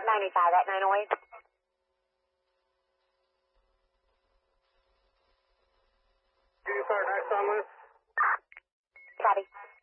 95 at 908. Do you start next on this? Copy.